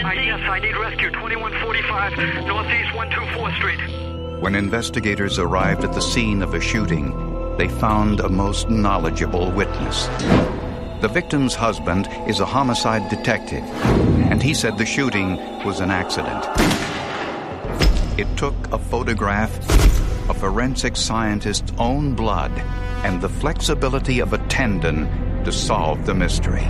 emergency? Yes, I need rescue. 2145 Northeast 124th Street. When investigators arrived at the scene of a shooting, they found a most knowledgeable witness. The victim's husband is a homicide detective, and he said the shooting was an accident. It took a photograph, a forensic scientist's own blood, and the flexibility of a tendon to solve the mystery.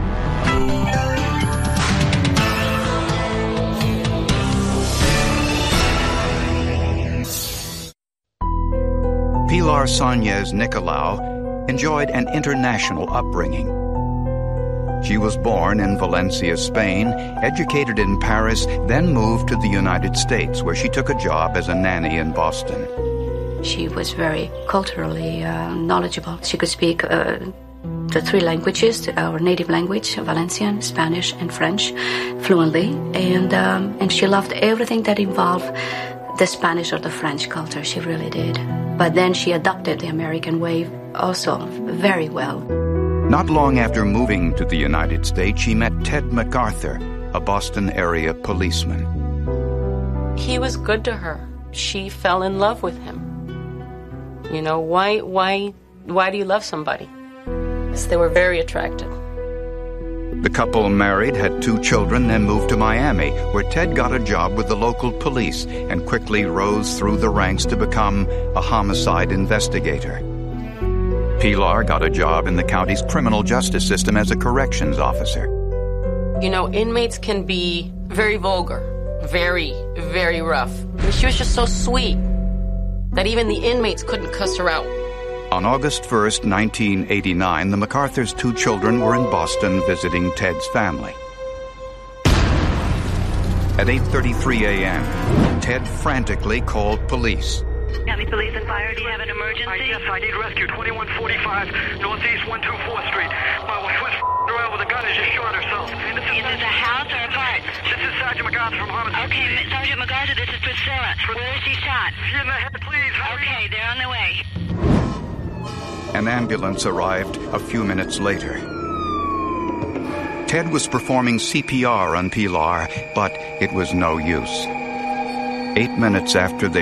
Pilar Sanchez Nicolau enjoyed an international upbringing. She was born in Valencia, Spain, educated in Paris, then moved to the United States, where she took a job as a nanny in Boston. She was very culturally knowledgeable. She could speak the three languages, our native language, Valencian, Spanish, and French, fluently. And she loved everything that involved the Spanish or the French culture. She really did. But then she adopted the American way also very well. Not long after moving to the United States, she met Ted MacArthur, a Boston area policeman. He was good to her. She fell in love with him. You know, why do you love somebody? Because they were very attractive. The couple married, had 2 children, then moved to Miami, where Ted got a job with the local police and quickly rose through the ranks to become a homicide investigator. Pilar got a job in the county's criminal justice system as a corrections officer. You know, inmates can be very vulgar, very, very rough. I mean, she was just so sweet that even the inmates couldn't cuss her out. On August 1st, 1989, the MacArthur's 2 children were in Boston visiting Ted's family. At 8:33 a.m., Ted frantically called police. County Police and Fire, do you have an emergency? Yes, I need rescue. 2145 Northeast 124th Street. My wife was around with a gun and just shot herself. Is this a house or a park? This is Sergeant MacArthur from Homicide. Okay, Sergeant MacArthur, this is Priscilla. Where is she shot? She in the head, please. Hurry. Okay, they're on their way. An ambulance arrived a few minutes later. Ted was performing CPR on Pilar, but it was no use. 8 minutes after they